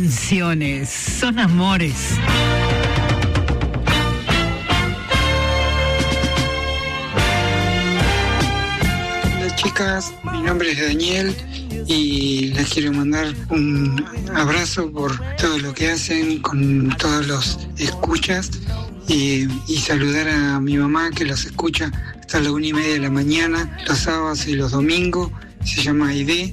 canciones, son amores. Hola chicas, mi nombre es Daniel y les quiero mandar un abrazo por todo lo que hacen con todos los escuchas y saludar a mi mamá que los escucha hasta las 1:30 de la mañana, los sábados y los domingos. Se llama Aide.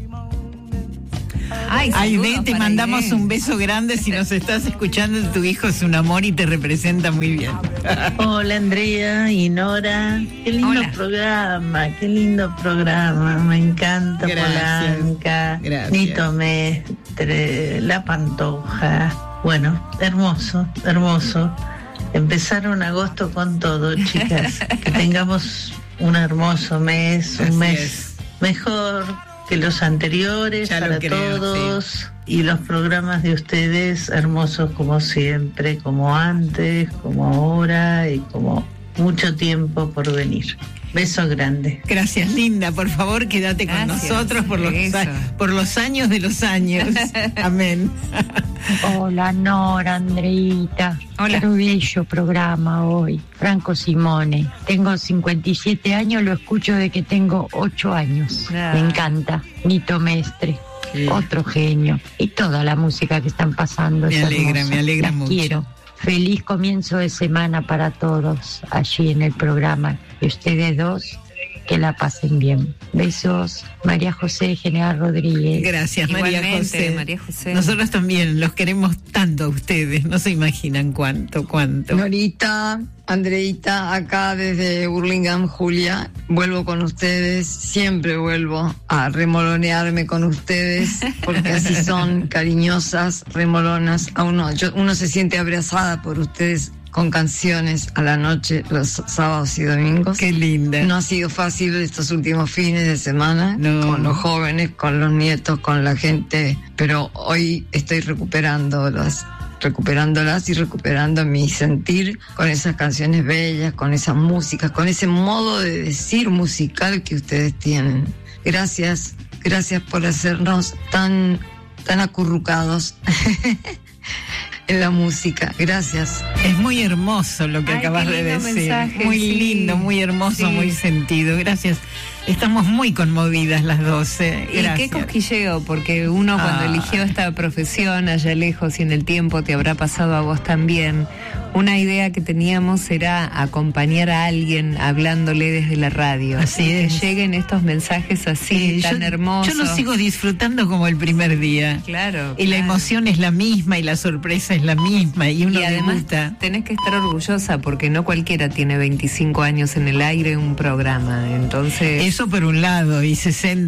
Aide, te mandamos un beso grande. Si nos estás escuchando, tu hijo es un amor y te representa muy bien. Hola Andrea y Nora, qué lindo programa, me encanta. Gracias. Polanca, Gracias. Nito Mestre, La Pantoja, bueno, hermoso. Empezaron agosto con todo, chicas. Que tengamos un hermoso mes, un mes mejor que los anteriores Ya para todos. Y los programas de ustedes hermosos como siempre, como antes, como ahora y como mucho tiempo por venir. Beso grande. Gracias, linda. Por favor, quédate con nosotros por los años de los años. Amén. Hola Nora, Andreita. Hola. Qué bello programa hoy. Franco Simone. Tengo 57 años, lo escucho de que tengo 8 años. Me encanta. Nito Mestre. Sí. Otro genio. Y toda la música que están pasando. Me alegra Las mucho. Quiero. Feliz comienzo de semana para todos allí en el programa. Y ustedes dos, que la pasen bien. Besos, María José General Rodríguez. Gracias, María Igualmente, José. María José. Nosotros también los queremos tanto a ustedes, no se imaginan cuánto. Norita, Andreita, acá desde Burlingame, Julia, vuelvo con ustedes, siempre vuelvo a remolonearme con ustedes, porque así son, cariñosas, remolonas, uno se siente abrazada por ustedes con canciones a la noche, los sábados y domingos. Qué linda. No ha sido fácil estos últimos fines de semana, con los jóvenes, con los nietos, con la gente, pero hoy estoy recuperándolas y recuperando mi sentir con esas canciones bellas, con esa música, con ese modo de decir musical que ustedes tienen. Gracias por hacernos tan acurrucados en la música. Gracias. Es muy hermoso lo que acabas de decir. Mensaje, muy lindo, muy hermoso, muy sentido. Gracias. Estamos muy conmovidas las dos. Gracias. Y qué cosquilleo, porque uno cuando eligió esta profesión allá lejos y en el tiempo, te habrá pasado a vos también, una idea que teníamos era acompañar a alguien hablándole desde la radio. Así es. Que lleguen estos mensajes así, tan hermosos. Yo lo sigo disfrutando como el primer día. Claro. Y la emoción es la misma y la sorpresa es la misma y uno además le gusta. Tenés que estar orgullosa porque no cualquiera tiene 25 años en el aire un programa, entonces... Eso por un lado, y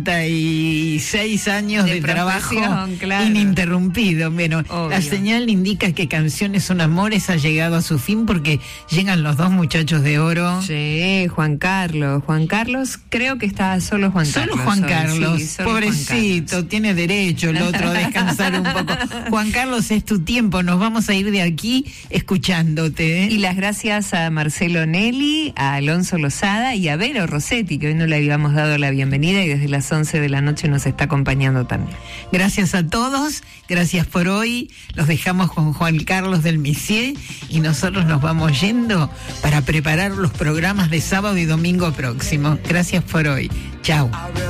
66 años de trabajo ininterrumpido. Bueno, obvio. La señal indica que Canciones son Amores ha llegado a su fin porque llegan los dos muchachos de oro. Sí, Juan Carlos, creo que está solo Juan Carlos. Solo Juan hoy, Carlos, sí, solo pobrecito, Juan Carlos. Tiene derecho el otro a descansar un poco. Juan Carlos, es tu tiempo, nos vamos a ir de aquí escuchándote. Y las gracias a Marcelo Nelly, a Alonso Lozada y a Vero Rossetti, que hoy no le habíamos dado la bienvenida y desde las 11 de la noche nos está acompañando también. Gracias a todos, gracias por hoy. Los dejamos con Juan Carlos del Misier y nosotros nos vamos yendo para preparar los programas de sábado y domingo próximo. Gracias por hoy. Chao.